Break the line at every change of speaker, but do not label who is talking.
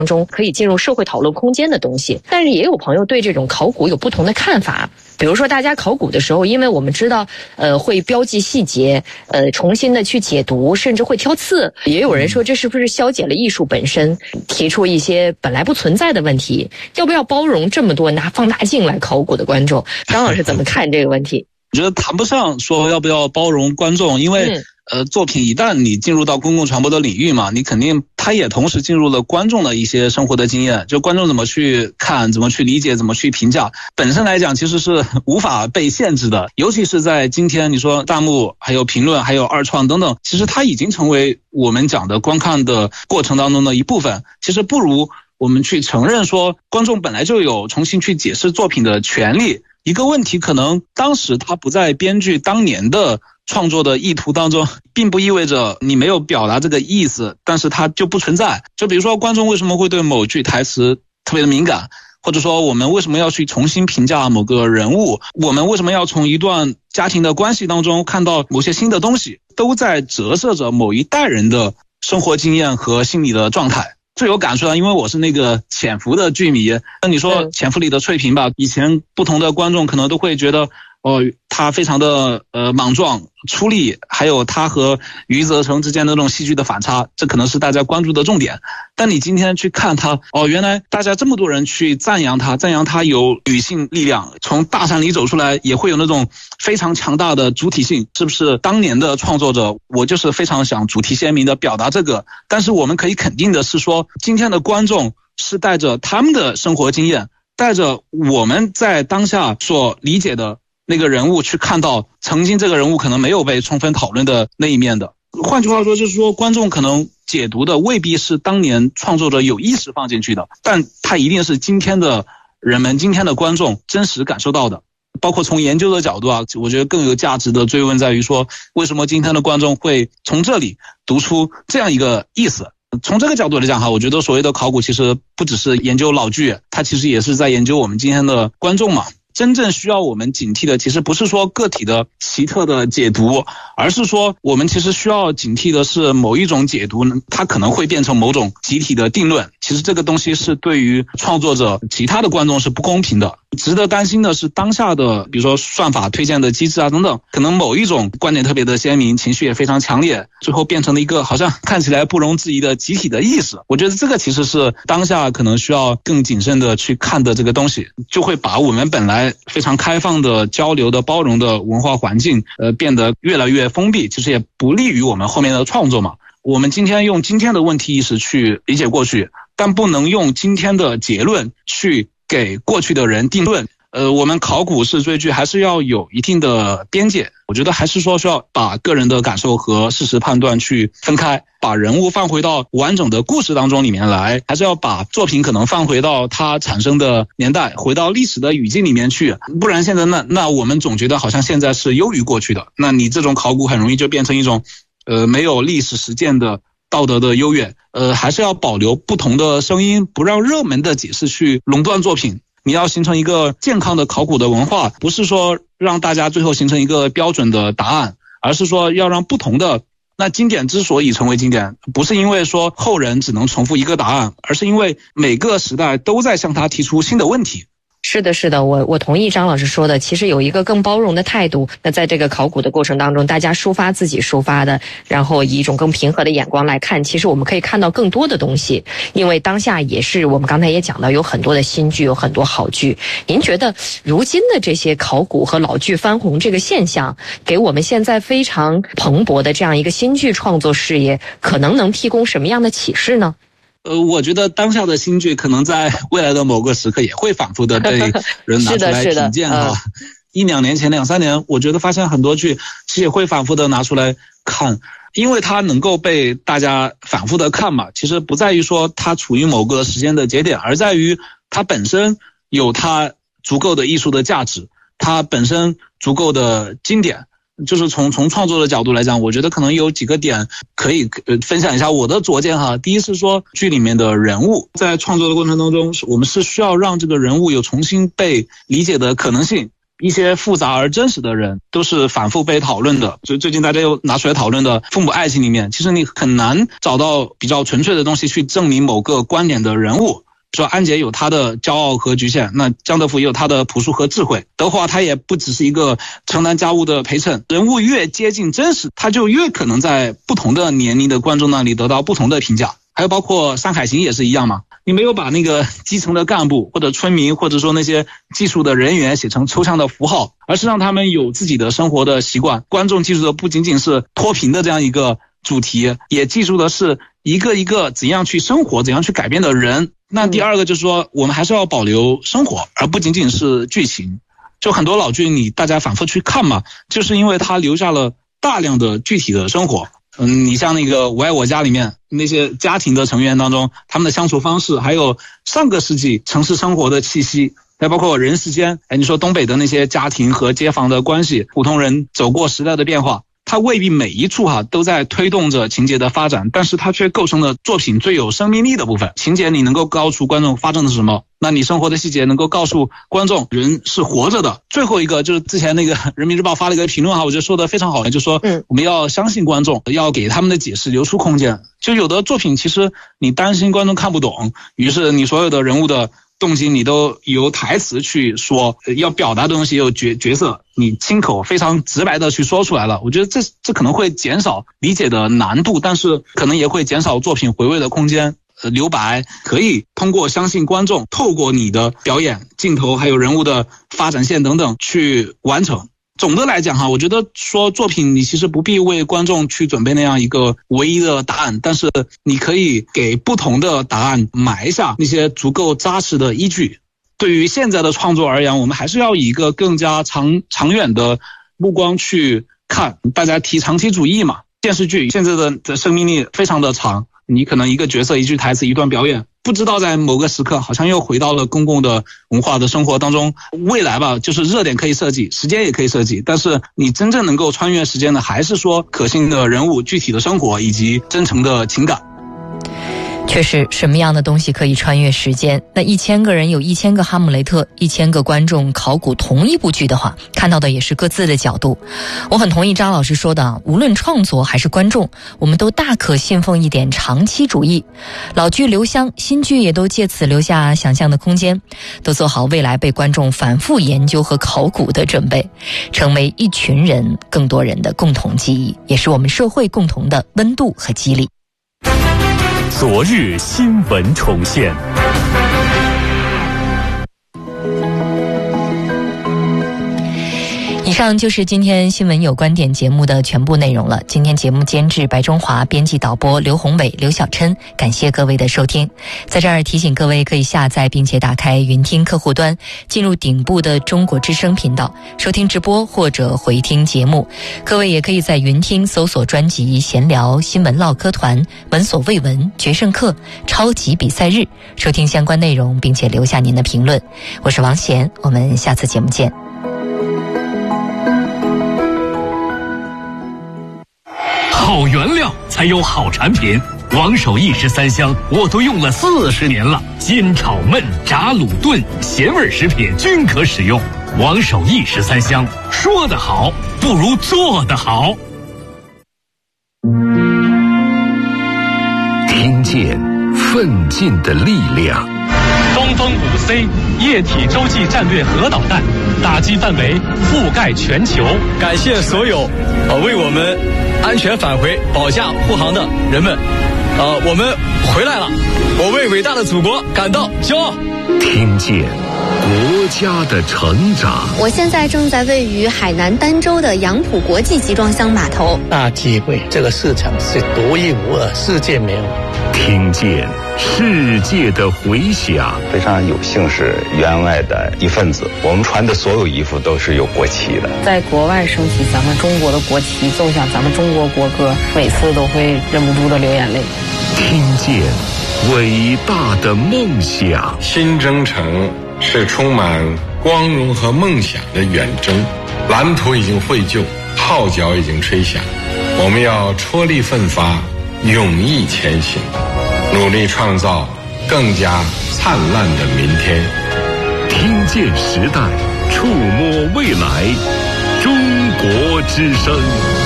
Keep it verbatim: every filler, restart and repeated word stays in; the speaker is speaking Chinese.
中可以进入社会讨论空间的东西。但是也有朋友对这种考古有不同的看法。比如说大家考古的时候，因为我们知道呃会标记细节，呃重新的去解读，甚至会挑刺，也有人说这是不是消解了艺术本身，提出一些本来不存在的问题。要不要包容这么多拿放大镜来考古的观众？张老师怎么看这个问题？
我觉得谈不上说要不要包容观众，因为、嗯呃，作品一旦你进入到公共传播的领域嘛，你肯定它也同时进入了观众的一些生活的经验，就观众怎么去看，怎么去理解，怎么去评价，本身来讲其实是无法被限制的。尤其是在今天，你说弹幕还有评论还有二创等等，其实它已经成为我们讲的观看的过程当中的一部分。其实不如我们去承认说，观众本来就有重新去解释作品的权利。一个问题可能当时他不在编剧当年的创作的意图当中，并不意味着你没有表达这个意思，但是它就不存在。就比如说观众为什么会对某句台词特别的敏感，或者说我们为什么要去重新评价某个人物，我们为什么要从一段家庭的关系当中看到某些新的东西，都在折射着某一代人的生活经验和心理的状态。最有感触的，因为我是那个潜伏的剧迷，那你说潜伏里的翠萍吧，以前不同的观众可能都会觉得哦，他非常的呃莽撞出力，还有他和余则成之间的那种戏剧的反差，这可能是大家关注的重点。但你今天去看他，哦，原来大家这么多人去赞扬他，赞扬他有女性力量，从大山里走出来也会有那种非常强大的主体性，是不是当年的创作者我就是非常想主题鲜明的表达这个。但是我们可以肯定的是说，今天的观众是带着他们的生活经验，带着我们在当下所理解的那个人物去看到曾经这个人物可能没有被充分讨论的那一面的。换句话说，就是说观众可能解读的未必是当年创作者有意识放进去的，但它一定是今天的人们，今天的观众真实感受到的。包括从研究的角度啊，我觉得更有价值的追问在于说，为什么今天的观众会从这里读出这样一个意思。从这个角度来讲哈，我觉得所谓的考古其实不只是研究老剧，它其实也是在研究我们今天的观众嘛。真正需要我们警惕的其实不是说个体的奇特的解读，而是说我们其实需要警惕的是某一种解读它可能会变成某种集体的定论。其实这个东西是对于创作者其他的观众是不公平的。值得担心的是当下的比如说算法推荐的机制啊等等，可能某一种观点特别的鲜明，情绪也非常强烈，最后变成了一个好像看起来不容置疑的集体的意识。我觉得这个其实是当下可能需要更谨慎的去看的这个东西，就会把我们本来非常开放的交流的包容的文化环境呃变得越来越封闭，其实也不利于我们后面的创作嘛。我们今天用今天的问题意识去理解过去，但不能用今天的结论去给过去的人定论。呃，我们考古式追剧还是要有一定的边界，我觉得还是说需要把个人的感受和事实判断去分开，把人物放回到完整的故事当中里面来，还是要把作品可能放回到它产生的年代，回到历史的语境里面去。不然现在那那我们总觉得好像现在是优于过去的，那你这种考古很容易就变成一种呃没有历史实践的道德的优越。呃，还是要保留不同的声音，不让热门的解释去垄断作品。你要形成一个健康的考古的文化，不是说让大家最后形成一个标准的答案，而是说要让不同的，那经典之所以成为经典，不是因为说后人只能重复一个答案，而是因为每个时代都在向他提出新的问题。
是的，是的，我我同意张老师说的，其实有一个更包容的态度。那在这个考古的过程当中，大家抒发自己抒发的，然后以一种更平和的眼光来看，其实我们可以看到更多的东西。因为当下也是我们刚才也讲到，有很多的新剧，有很多好剧。您觉得如今的这些考古和老剧翻红这个现象，给我们现在非常蓬勃的这样一个新剧创作事业，可能能提供什么样的启示呢？
呃，我觉得当下的新剧可能在未来的某个时刻也会反复的被人拿出来品鉴哈。一两年前、两三年，我觉得发现很多剧其实也会反复的拿出来看，因为它能够被大家反复的看嘛。其实不在于说它处于某个时间的节点，而在于它本身有它足够的艺术的价值，它本身足够的经典。就是从从创作的角度来讲，我觉得可能有几个点可以呃分享一下我的拙见哈。第一是说剧里面的人物在创作的过程当中，我们是需要让这个人物有重新被理解的可能性。 一些复杂而真实的人都是反复被讨论的，就最近大家又拿出来讨论的父母爱情里面，其实你很难找到比较纯粹的东西去证明某个观点的人物。说安杰有他的骄傲和局限，那江德福也有他的朴素和智慧，德华他也不只是一个承担家务的陪衬。人物越接近真实，他就越可能在不同的年龄的观众那里得到不同的评价。还有包括山海情也是一样嘛，你没有把那个基层的干部或者村民或者说那些技术的人员写成抽象的符号，而是让他们有自己的生活的习惯。观众记住的不仅仅是脱贫的这样一个主题，也记住的是一个一个怎样去生活怎样去改变的人。那第二个就是说，我们还是要保留生活，而不仅仅是剧情。就很多老剧你大家反复去看嘛，就是因为它留下了大量的具体的生活。嗯，你像那个《我爱我家》里面那些家庭的成员当中，他们的相处方式，还有上个世纪城市生活的气息，还包括人世间，哎，你说东北的那些家庭和街坊的关系，普通人走过时代的变化，它未必每一处哈、啊、都在推动着情节的发展，但是它却构成了作品最有生命力的部分。情节你能够告诉观众发生了什么，那你生活的细节能够告诉观众人是活着的。最后一个就是之前那个人民日报发了一个评论哈，我觉得说的非常好，就是说嗯，我们要相信观众，要给他们的解释留出空间。就有的作品其实你担心观众看不懂，于是你所有的人物的动机你都由台词去说，要表达的东西有角角色，你亲口非常直白的去说出来了。我觉得这这可能会减少理解的难度，但是可能也会减少作品回味的空间。呃，留白可以通过相信观众，透过你的表演、镜头还有人物的发展线等等去完成。总的来讲哈，我觉得说作品你其实不必为观众去准备那样一个唯一的答案，但是你可以给不同的答案埋下那些足够扎实的依据。对于现在的创作而言，我们还是要以一个更加长长远的目光去看。大家提长期主义嘛，电视剧现在的的生命力非常的长，你可能一个角色一句台词一段表演，不知道在某个时刻好像又回到了公共的文化的生活当中。未来吧，就是热点可以设计，时间也可以设计，但是你真正能够穿越时间的还是说可信的人物、具体的生活以及真诚的情感。
确实，什么样的东西可以穿越时间？那一千个人有一千个哈姆雷特，一千个观众考古同一部剧的话，看到的也是各自的角度。我很同意张老师说的，无论创作还是观众，我们都大可信奉一点长期主义。老剧留香，新剧也都借此留下想象的空间，都做好未来被观众反复研究和考古的准备，成为一群人、更多人的共同记忆，也是我们社会共同的温度和激励。
昨日新闻重现。
以上就是今天新闻有观点节目的全部内容了。今天节目监制白中华，编辑导播刘宏伟、刘小琛，感谢各位的收听。在这儿提醒各位可以下载并且打开云听客户端，进入顶部的中国之声频道收听直播或者回听节目。各位也可以在云听搜索专辑闲聊、新闻唠嗑团、闻所未闻、决胜课、超级比赛日，收听相关内容并且留下您的评论。我是王贤，我们下次节目见。
好原料才有好产品，王守义十三香我都用了四十年了，煎炒焖炸卤炖咸味食品均可使用。王守义十三香，说得好不如做得好。
听见奋进的力量。
东风五 C 液体洲际战略核导弹打击范围覆盖全球。
感谢所有呃为我们安全返回保驾护航的人们，呃我们回来了，我为伟大的祖国感到骄傲。
听见国家的成长。
我现在正在位于海南儋州的杨浦国际集装箱码头。
大机会，这个市场是独一无二，世界没有。
听见世界的回响。
非常有幸是员外的一份子，我们穿的所有衣服都是有国旗的。
在国外升起咱们中国的国旗，奏响咱们中国国歌，每次都会忍不住的流眼泪。
听见伟大的梦想。
新征程是充满光荣和梦想的远征，蓝图已经绘就，号角已经吹响，我们要踔厉奋发，勇毅前行，努力创造更加灿烂的明天。
听见时代， 触摸未来，中国之声。